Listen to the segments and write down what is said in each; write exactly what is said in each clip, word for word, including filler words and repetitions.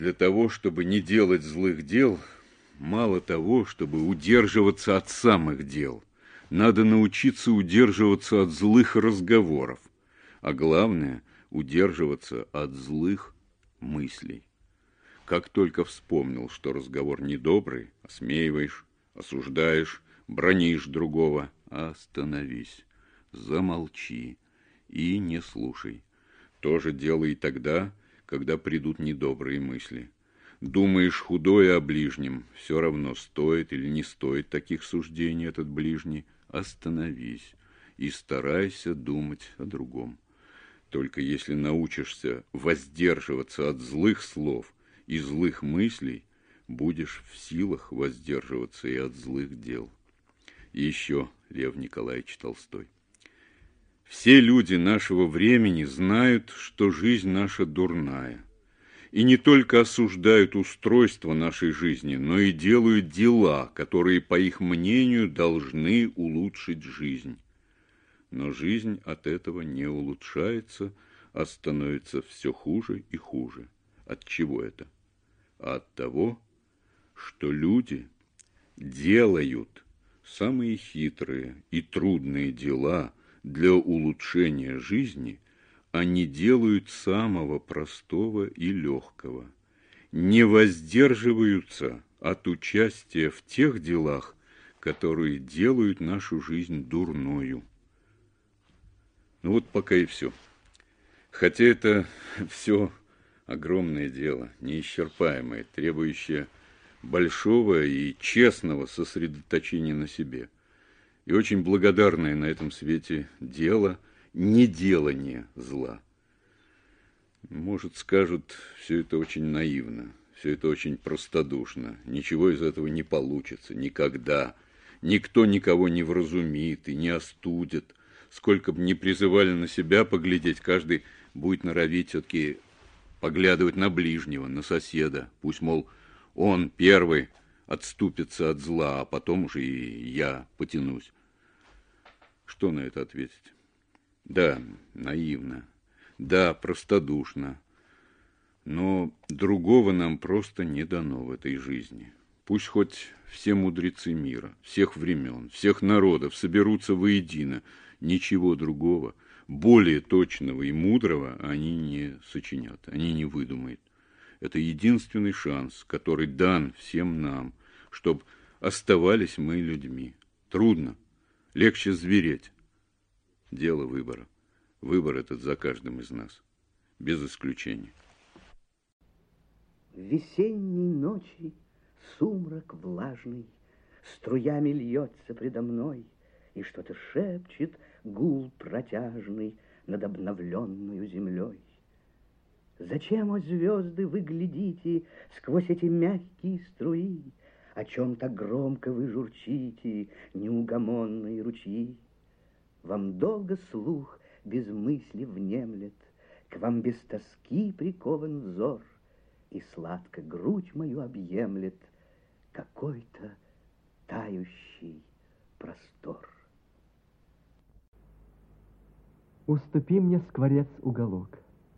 Для того, чтобы не делать злых дел, мало того, чтобы удерживаться от самых дел. Надо научиться удерживаться от злых разговоров, а главное – удерживаться от злых мыслей. Как только вспомнил, что разговор недобрый, осмеиваешь, осуждаешь, бранишь другого, остановись, замолчи и не слушай. То же делай и тогда, когда придут недобрые мысли. Думаешь худое о ближнем, все равно стоит или не стоит таких суждений этот ближний, остановись и старайся думать о другом. Только если научишься воздерживаться от злых слов и злых мыслей, будешь в силах воздерживаться и от злых дел. И еще Лев Николаевич Толстой. Все люди нашего времени знают, что жизнь наша дурная, и не только осуждают устройство нашей жизни, но и делают дела, которые, по их мнению, должны улучшить жизнь. Но жизнь от этого не улучшается, а становится все хуже и хуже. От чего это? А от того, что люди делают самые хитрые и трудные дела для улучшения жизни, а не делают самого простого и легкого, не воздерживаются от участия в тех делах, которые делают нашу жизнь дурною. Ну вот пока и все. Хотя это все огромное дело, неисчерпаемое, требующее большого и честного сосредоточения на себе. И очень благодарное на этом свете дело неделание зла. Может, скажут, все это очень наивно, все это очень простодушно, ничего из этого не получится никогда, никто никого не вразумит и не остудит. Сколько бы ни призывали на себя поглядеть, каждый будет норовить все-таки поглядывать на ближнего, на соседа. Пусть, мол, он первый отступится от зла, а потом уже и я потянусь. Что на это ответить? Да, наивно, да, простодушно, но другого нам просто не дано в этой жизни. Пусть хоть все мудрецы мира, всех времен, всех народов соберутся воедино, ничего другого, более точного и мудрого они не сочинят, они не выдумают. Это единственный шанс, который дан всем нам, чтобы оставались мы людьми. Трудно, легче звереть. Дело выбора. Выбор этот за каждым из нас, без исключения. В весенней ночи сумрак влажный струями льется предо мной, и что-то шепчет гул протяжный над обновленную землей. Зачем, о звезды, вы глядите сквозь эти мягкие струи? О чем так громко вы журчите, неугомонные ручьи? Вам долго слух без мысли внемлет, к вам без тоски прикован взор, и сладко грудь мою объемлет какой-то тающий простор. Уступи мне, скворец, уголок.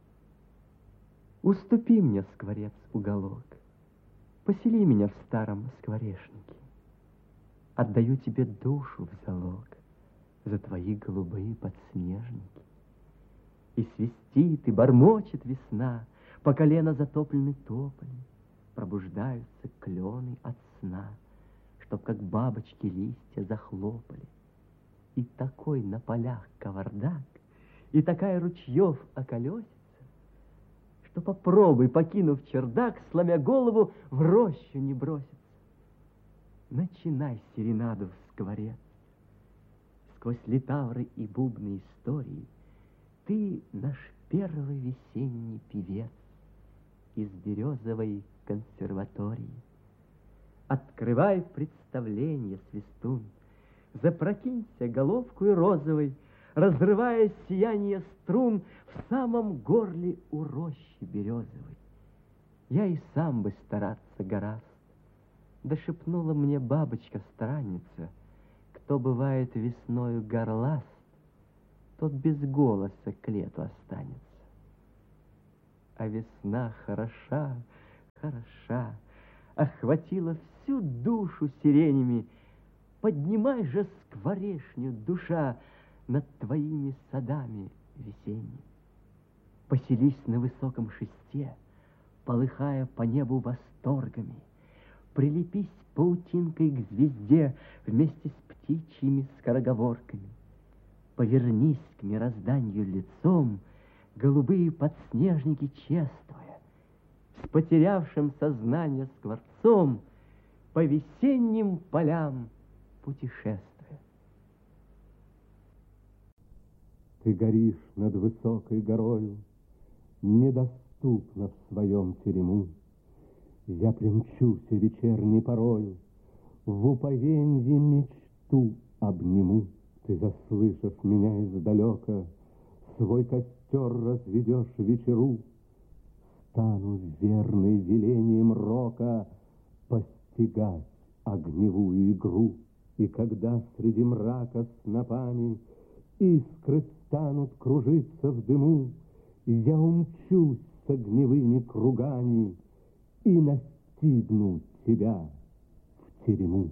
Уступи мне, скворец, уголок. Посели меня в старом скворечнике. Отдаю тебе душу в залог за твои голубые подснежники. И свистит, и бормочет весна, по колено затоплены тополи, пробуждаются клены от сна, чтоб как бабочки листья захлопали. И такой на полях кавардак, и такая ручьев околесица, что попробуй, покинув чердак, сломя голову, в рощу не броситься. Начинай серенаду, скворец. Сквозь литавры и бубны истории ты наш первый весенний певец из березовой консерватории. Открывай представление, свистун, запрокинься головкой розовой, разрывая сияние струн в самом горле у рощи березовой. Я и сам бы стараться гораст, да шепнула мне бабочка-странница, кто бывает весною горласт, тот без голоса к лету останется. А весна хороша, хороша, охватила всю душу сиренями. Поднимай же скворечню, душа, над твоими садами весенними. Поселись на высоком шесте, полыхая по небу восторгами. Прилепись паутинкой к звезде вместе с птичьими скороговорками. Повернись к мирозданию лицом, голубые подснежники чествуя, с потерявшим сознание скворцом по весенним полям путешествуя. Ты горишь над высокой горою, недоступно в своем терему. Я пленчусь вечерней порою, в упоенье мечту обниму. Ты, заслышав меня издалека, свой костер разведешь вечеру. Стану верный велением рока постигать огневую игру. И когда среди мрака снопами искры станут кружиться в дыму, я умчусь с огневыми кругами и настигну тебя в терему.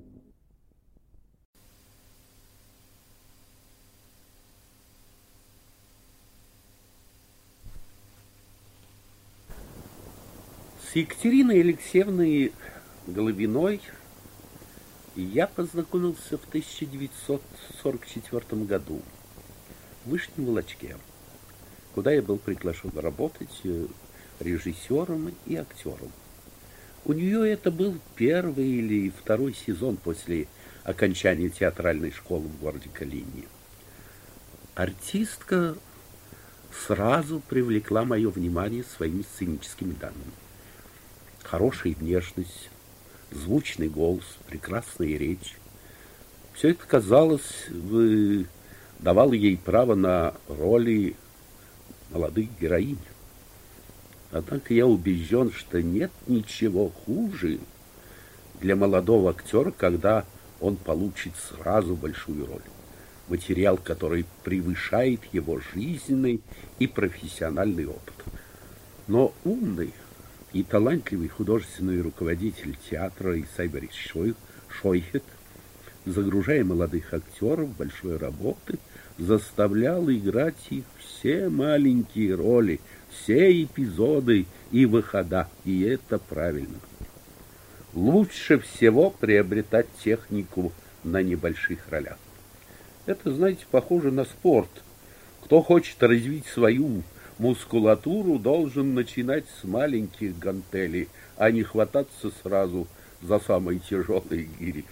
С Екатериной Алексеевной Головиной я познакомился в тысяча девятьсот сорок четвёртом году в Вышнем Волочке, куда я был приглашен работать режиссером и актером. У нее это был первый или второй сезон после окончания театральной школы в городе Калине. Артистка сразу привлекла мое внимание своими сценическими данными. Хорошая внешность, звучный голос, прекрасная речь. Все это, казалось, давало ей право на роли молодых героинь. Однако я убежден, что нет ничего хуже для молодого актера, когда он получит сразу большую роль. Материал, который превышает его жизненный и профессиональный опыт. Но умный и талантливый художественный руководитель театра Исай Борисович Шойхет, загружая молодых актеров в большой работы, заставлял играть их все маленькие роли, все эпизоды и выхода, и это правильно. Лучше всего приобретать технику на небольших ролях. Это, знаете, похоже на спорт. Кто хочет развить свою мускулатуру, должен начинать с маленьких гантелей, а не хвататься сразу за самые тяжелые гири.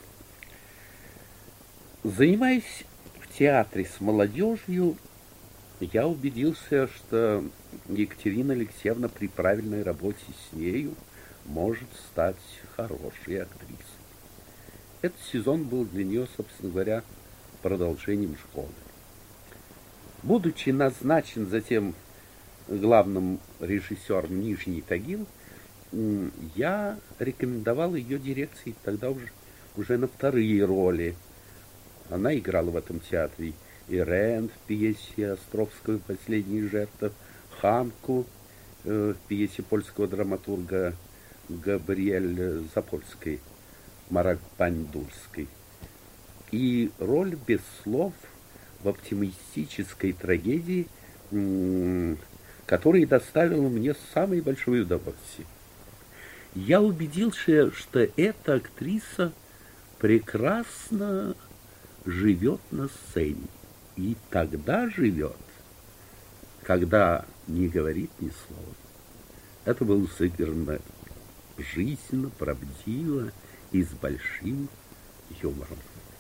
Занимаясь в театре с молодежью, я убедился, что Екатерина Алексеевна при правильной работе с нею может стать хорошей актрисой. Этот сезон был для нее, собственно говоря, продолжением школы. Будучи назначен затем главным режиссером Нижний Тагил, я рекомендовал ее дирекции тогда уже, уже на вторые роли. Она играла в этом театре Ирен в пьесе Островского «Последняя жертва», Ханку э, в пьесе польского драматурга Габриэль Запольской, Марак Бандурской. И роль без слов в оптимистической трагедии, которая доставила мне самое большое удовольствие. Я убедился, что эта актриса прекрасно живет на сцене. И тогда живет, когда не говорит ни слова. Это было сыграно жизненно, правдиво и с большим юмором.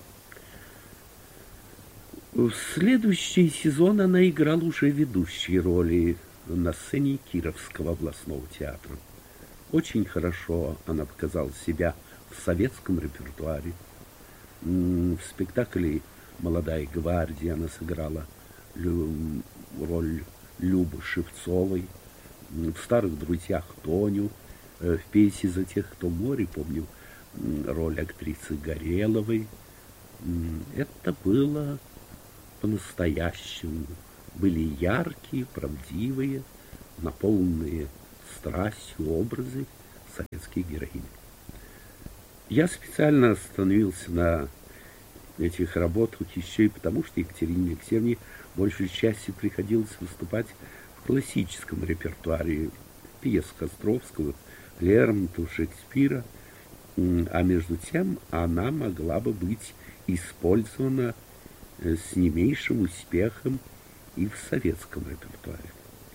В следующий сезон она играла уже ведущие роли на сцене Кировского областного театра. Очень хорошо она показала себя в советском репертуаре. В спектакле «Молодая гвардия» она сыграла роль Любы Шевцовой, в «Старых друзьях» Тоню, в пьесе «За тех, кто море», помню, роль актрисы Гореловой. Это было по-настоящему. Были яркие, правдивые, наполненные страстью образы, советские героини. Я специально остановился на этих работах еще и потому, что Екатерине Алексеевне большей частью приходилось выступать в классическом репертуаре пьес Островского, Лермонтова, Шекспира, а между тем она могла бы быть использована с не меньшим успехом и в советском репертуаре.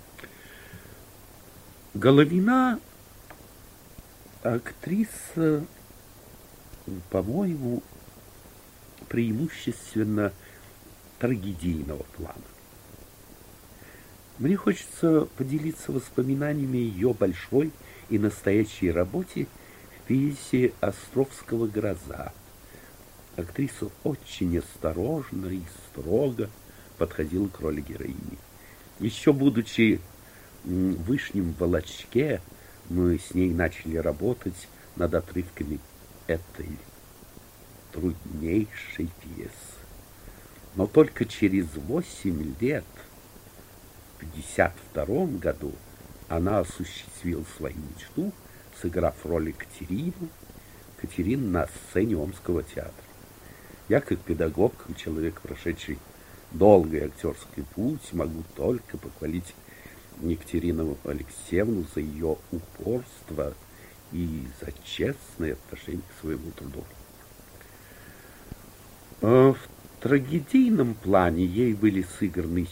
Головина актриса, по-моему, преимущественно трагедийного плана. Мне хочется поделиться воспоминаниями о ее большой и настоящей работе в пьесе Островского «Гроза». Актриса очень осторожно и строго подходила к роли героини. Еще будучи в Вышнем Волочке, мы с ней начали работать над отрывками этой труднейшей пьесы. Но только через восемь лет, в пятьдесят втором году, она осуществила свою мечту, сыграв роль Екатерины, Катерины на сцене Омского театра. Я, как педагог, как человек, прошедший долгий актерский путь, могу только похвалить Екатерину Алексеевну за ее упорство и за честное отношение к своему труду. В трагедийном плане ей были сыграны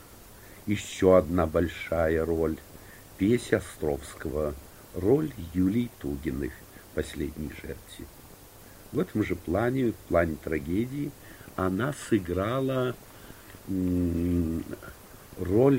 еще одна большая роль в пьесе Островского, роль Юлии Тугиной в «Последней жертве». В этом же плане, в плане трагедии, она сыграла м, роль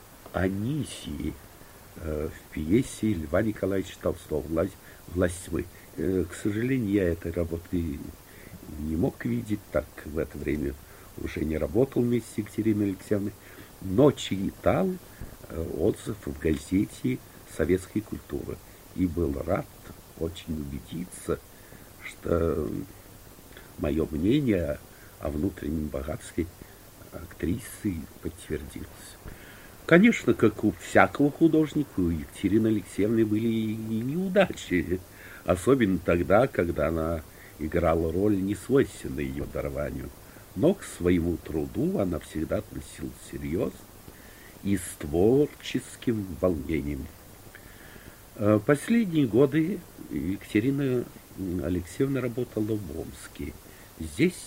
Анисии э, в пьесе Льва Николаевича Толстого «Власть, власть тьмы». Э, к сожалению, я этой работы не мог видеть, так в это время уже не работал вместе с Екатериной Алексеевной, но читал э, отзыв в газете «Советской культуры» и был рад очень убедиться, что мое мнение о внутреннем богатстве актрисы подтвердилось. Конечно, как у всякого художника, у Екатерины Алексеевны были и неудачи, особенно тогда, когда она играла роль, несвойственной ее дарованию. Но к своему труду она всегда относилась серьезно и с творческим волнением. Последние годы Екатерина Алексеевна работала в Омске. Здесь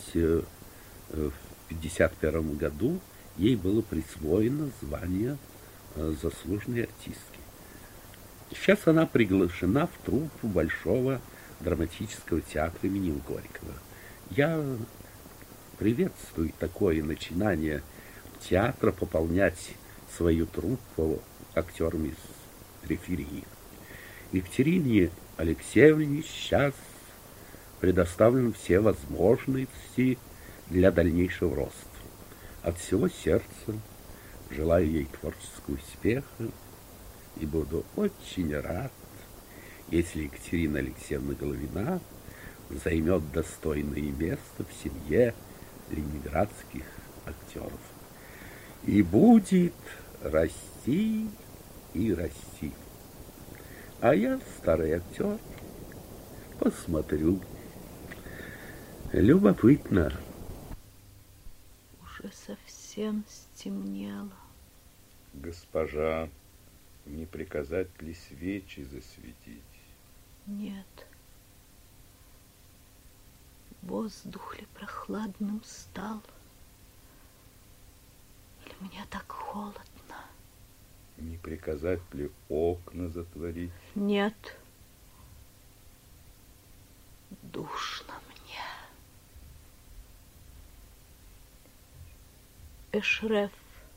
в пятьдесят первом году ей было присвоено звание заслуженной артистки. Сейчас она приглашена в труппу Большого драматического театра имени Горького. Я приветствую такое начинание театра пополнять свою труппу актерами из периферии. Екатерине Алексеевне сейчас предоставлены все возможности для дальнейшего роста. От всего сердца желаю ей творческого успеха и буду очень рад, если Екатерина Алексеевна Головина займет достойное место в семье ленинградских актеров и будет расти и расти. А я, старый актер, посмотрю. Любопытно. Уже совсем стемнело. Госпожа, не приказать ли свечи засветить? Нет. Воздух ли прохладным стал? Или мне так холодно? Не приказать ли окна затворить? Нет. Душно мне. Эшреф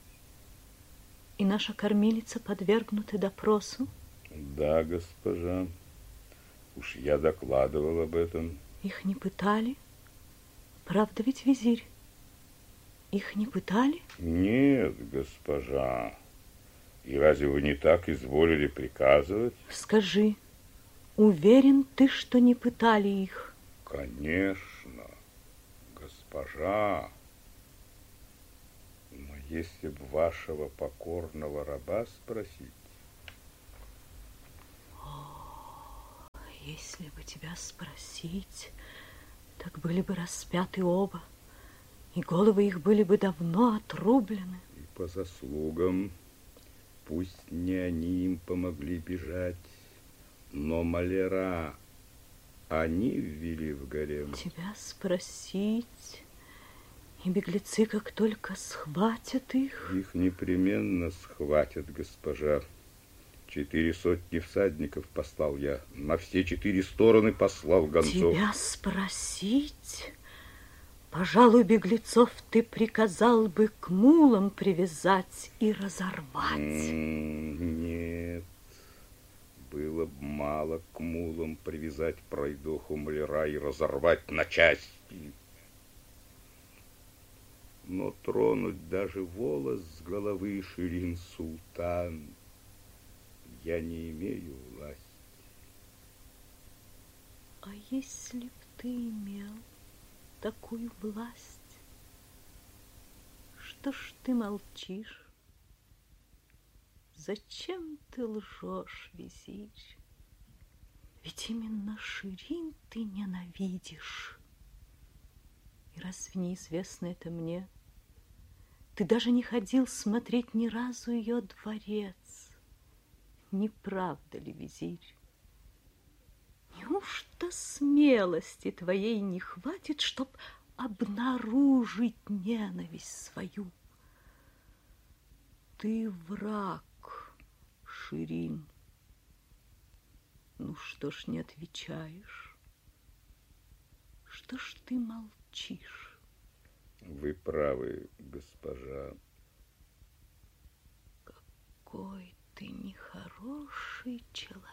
и наша кормилица подвергнуты допросу? Да, госпожа. Уж я докладывал об этом. Их не пытали? Правда ведь, визирь? Их не пытали? Нет, госпожа. И разве вы не так изволили приказывать? Скажи, уверен ты, что не пытали их? Конечно, госпожа. Но если б вашего покорного раба спросить... Если бы тебя спросить, так были бы распяты оба, и головы их были бы давно отрублены. И по заслугам, пусть не они им помогли бежать, но маляра они ввели в гарем. Тебя спросить, и беглецы, как только схватят их... Их непременно схватят, госпожа. Четыре сотни всадников послал я, на все четыре стороны послал гонцов. Тебя спросить? Пожалуй, беглецов ты приказал бы к мулам привязать и разорвать. Нет, было б мало к мулам привязать пройдоху маляра и разорвать на части. Но тронуть даже волос с головы Ширин-Султан я не имею власти. А если б ты имел такую власть, что ж ты молчишь? Зачем ты лжешь, визирь? Ведь именно Ширин ты ненавидишь. И разве не известно это мне? Ты даже не ходил смотреть ни разу ее дворец. Не правда ли, визирь? Неужто смелости твоей не хватит, чтоб обнаружить ненависть свою? Ты враг, Ширин. Ну что ж не отвечаешь? Что ж ты молчишь? Вы правы, госпожа. Какой ты нехороший человек.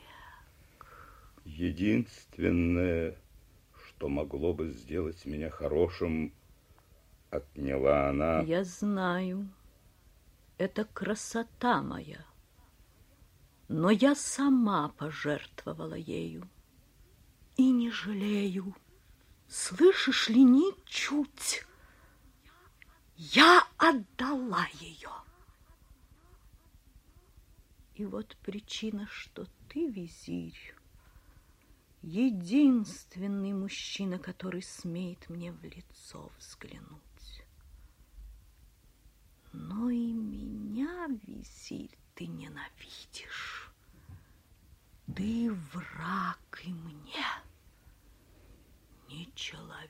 Единственное, что могло бы сделать меня хорошим, отняла она. Я знаю, это красота моя, но я сама пожертвовала ею и не жалею. Слышишь ли, ничуть. Я отдала ее. И вот причина, что ты, визирь, единственный мужчина, который смеет мне в лицо взглянуть. Но и меня, визирь, ты ненавидишь. Ты враг и мне. Не человек,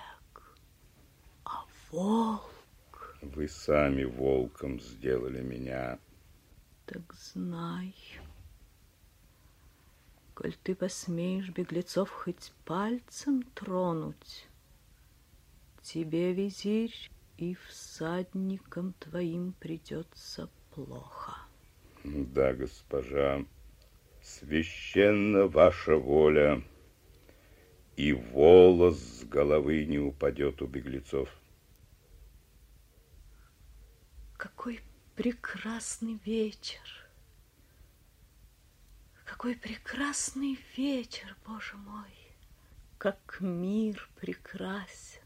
а волк. Вы сами волком сделали меня. Так знай, коль ты посмеешь беглецов хоть пальцем тронуть, тебе, визирь, и всадникам твоим придется плохо. Да, госпожа, священна ваша воля, и волос с головы не упадет у беглецов. Какой прекрасный вечер! Какой прекрасный вечер, Боже мой! Как мир прекрасен!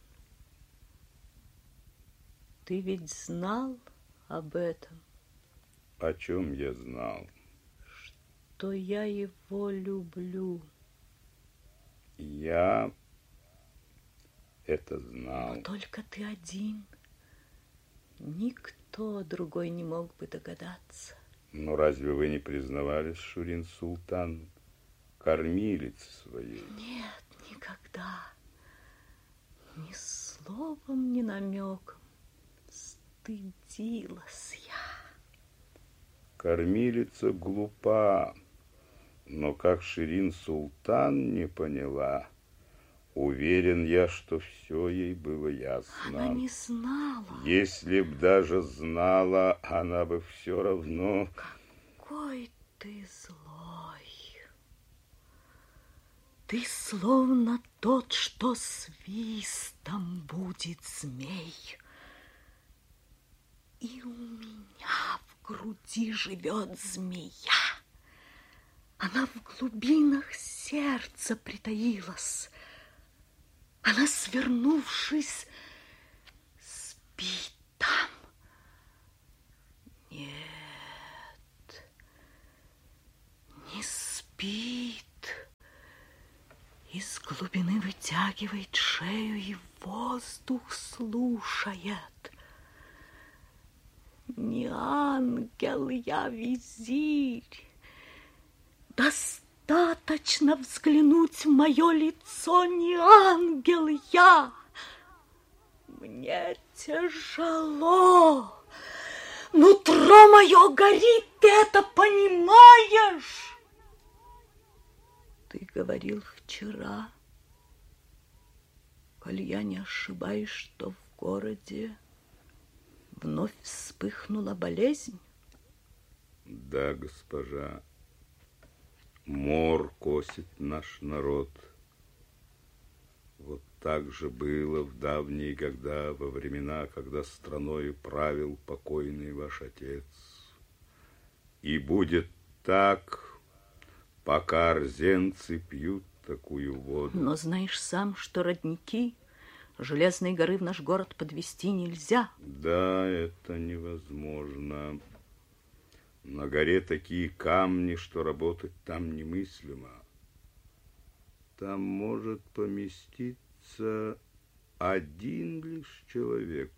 Ты ведь знал об этом? О чем я знал? Что я его люблю. Я это знал. Но только ты один. Никто другой не мог бы догадаться. Но разве вы не признавались, Ширин-Султан, кормилице своей? Нет, никогда. Ни словом, ни намеком. Стыдилась я. Кормилица глупа, но как Ширин-Султан не поняла, уверен я, что все ей было ясно. Она не знала. Если б даже знала, она бы все равно... Какой ты злой. Ты словно тот, что свистом будет змей. И у меня в груди живет змея. Она в глубинах сердца притаилась. Она, свернувшись, спит там. Нет, не спит, Из глубины вытягивает шею и воздух слушает. Не ангел я, визирь. Достаточно взглянуть в мое лицо, не ангел я. Мне тяжело. Нутро мое горит, ты это понимаешь? Ты говорил вчера, коль я не ошибаюсь, что в городе вновь вспыхнула болезнь? Да, госпожа, мор косит наш народ. Вот так же было в давние года, во времена, когда страною правил покойный ваш отец. И будет так, пока орзенцы пьют такую воду. Но знаешь сам, что родники Железной горы в наш город подвести нельзя. Да, это невозможно. На горе такие камни, что работать там немыслимо. Там может поместиться один лишь человек.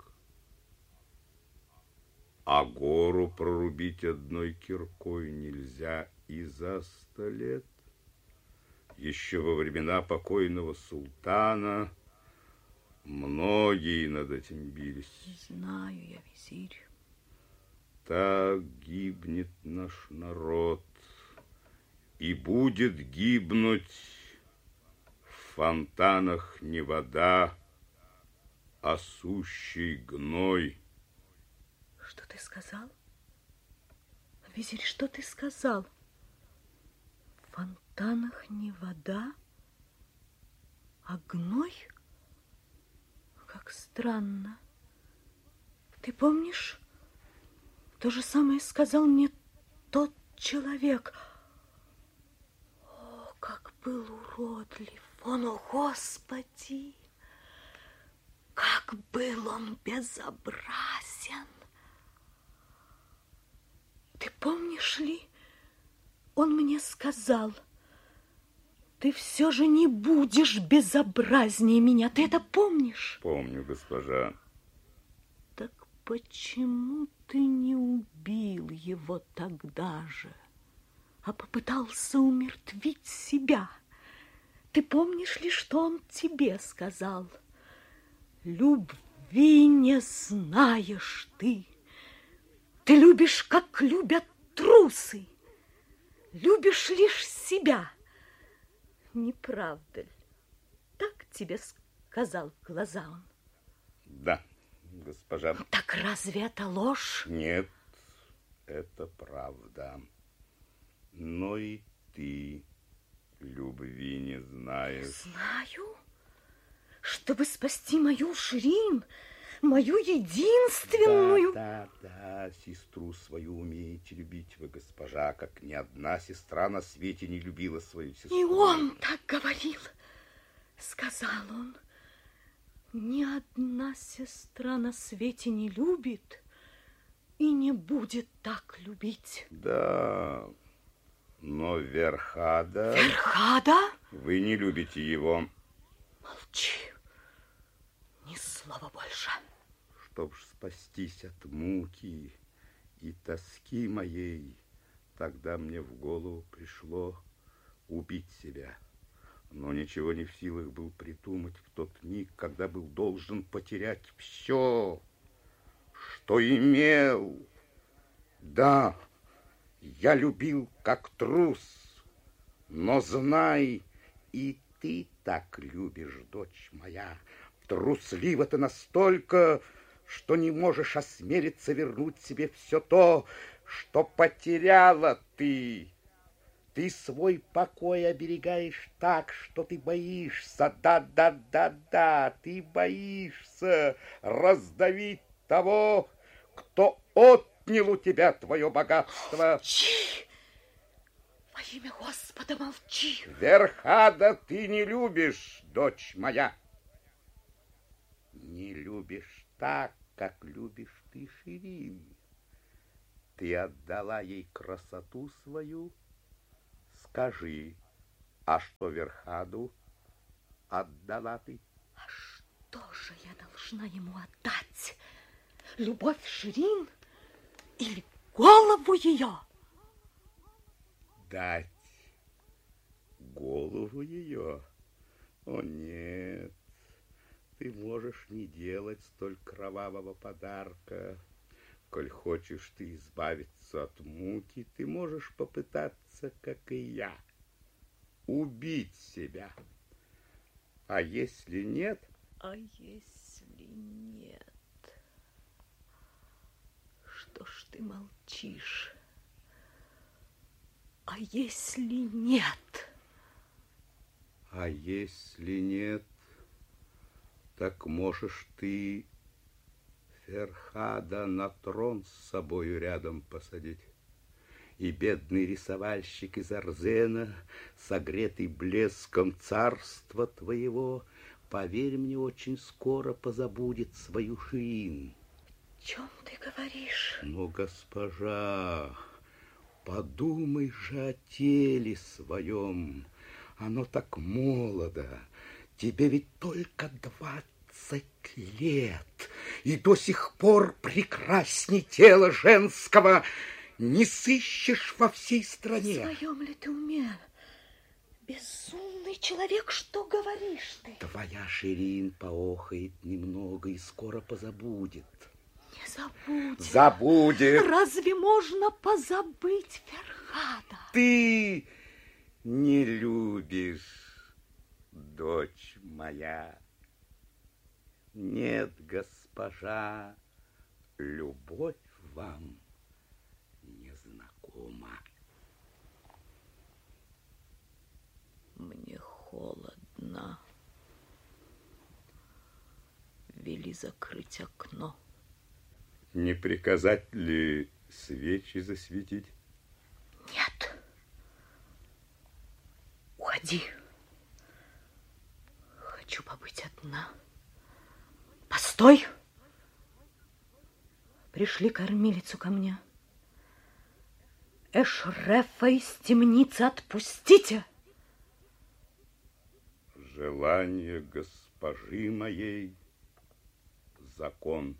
А гору прорубить одной киркой нельзя и за сто лет. Еще во времена покойного султана многие над этим бились. Знаю я, визирь. Так гибнет наш народ, и будет гибнуть в фонтанах не вода, а сущий гной. Что ты сказал? Визирь, что ты сказал? В фонтанах не вода, а гной? Как странно. Ты помнишь, то же самое сказал мне тот человек. О, как был уродлив он, о Господи! Как был он безобразен! Ты помнишь ли, он мне сказал, ты все же не будешь безобразнее меня. Ты это помнишь? Помню, госпожа. Так почему ты не убил его тогда же, а попытался умертвить себя? Ты помнишь ли, что он тебе сказал? Любви не знаешь ты. Ты любишь, как любят трусы. Любишь лишь себя. Не правда ли? Так тебе сказал в глаза он? Да, госпожа. Так разве это ложь? Нет, это правда. Но и ты любви не знаешь. Знаю. Чтобы спасти мою Ширин, мою единственную... Да, да, да, сестру свою умеете любить вы, госпожа, как ни одна сестра на свете не любила свою сестру. И он так говорил, сказал он. Ни одна сестра на свете не любит и не будет так любить. Да, но Верхада... Верхада? Вы не любите его. Молчи, ни слова больше. Чтоб ж спастись от муки и тоски моей, тогда мне в голову пришло убить себя. Но ничего не в силах был придумать в тот миг, когда был должен потерять все, что имел. Да, я любил как трус, но знай, и ты так любишь, дочь моя. Труслива ты настолько, что не можешь осмелиться вернуть себе все то, что потеряла ты. Ты свой покой оберегаешь так, что ты боишься, да-да-да-да, ты боишься раздавить того, кто отнял у тебя твое богатство. Молчи! Во имя Господа, молчи! Верхада ты не любишь, дочь моя. Не любишь так, как любишь ты Ширин. Ты отдала ей красоту свою. Скажи, а что Верхаду отдала ты. А что же я должна ему отдать? Любовь Ширин или голову ее? Дать голову ее? О, нет, ты можешь не делать столь кровавого подарка. Коль хочешь ты избавиться от муки, ты можешь попытаться, как и я, убить себя. А если нет? А если нет? Что ж ты молчишь? А если нет? А если нет, так можешь ты Ферхада на трон с собою рядом посадить. И бедный рисовальщик из Арзена, согретый блеском царства твоего, поверь мне, очень скоро позабудет свою Ширин. О чем ты говоришь? Но, госпожа, подумай же о теле своем. Оно так молодо. Тебе ведь только двадцать лет. И до сих пор прекрасней тела женского не сыщешь во всей стране. В своем ли ты уме? Безумный человек, что говоришь ты? Твоя Ширин поохает немного и скоро позабудет. Не забудет. Забудет. Разве можно позабыть Ферхада? Ты не любишь, дочь моя. Нет, госпожа, любовь вам незнакома. Мне холодно. Вели закрыть окно. Не приказать ли свечи засветить? Нет. Уходи. Хочу побыть одна. Постой! Пришли кормилицу ко мне. Эшрефа из темницы отпустите. Желание госпожи моей — закон.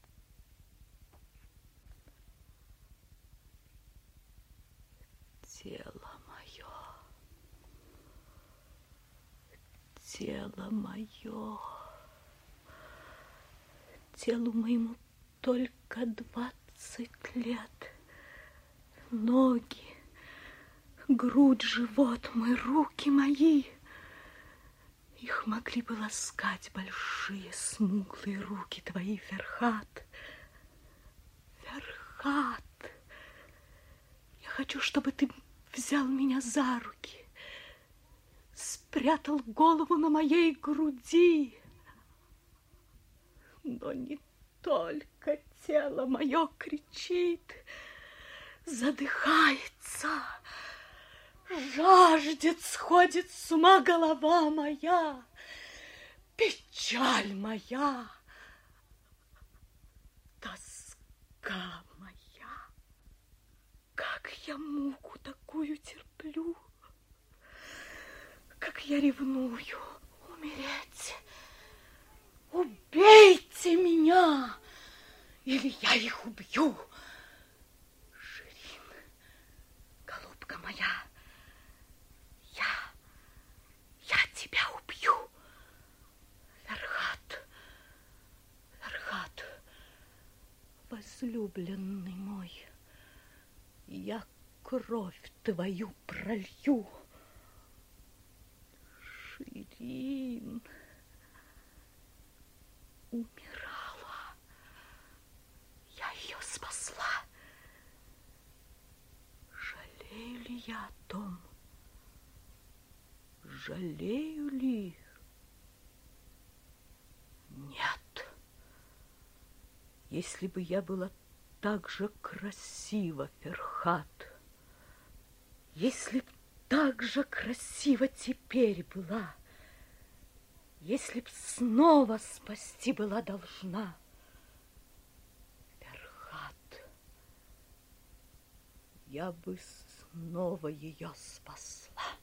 Тело мое, тело мое, телу моему только двадцать лет. Ноги, грудь, живот мой, руки мои. Их могли бы ласкать большие смуглые руки твои, Ферхад. Ферхад, я хочу, чтобы ты взял меня за руки, спрятал голову на моей груди. Но не только тело мое кричит, задыхается, жаждет, сходит с ума голова моя, печаль моя, тоска моя. Как я муку такую терплю, как я ревную умереть. Убейте меня, или я их убью. Ширин, голубка моя, я, я тебя убью. Ферхад, Ферхад, возлюбленный мой, я кровь твою пролью. Ширин умирала. Я ее спасла. Жалею ли я о том? Жалею ли? Нет. Если бы я была так же красива, Ферхад, если б так же красива теперь была, если б снова спасти была должна, Ферхад, я бы снова ее спасла.